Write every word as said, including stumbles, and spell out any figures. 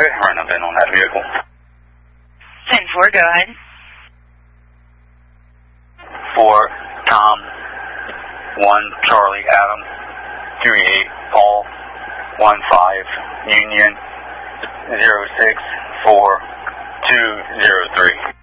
Okay, run up in on that vehicle. ten four, go ahead. four, Tom, one, Charlie, Adam, three eight, Paul, one five, Union, zero six, four, two zero three.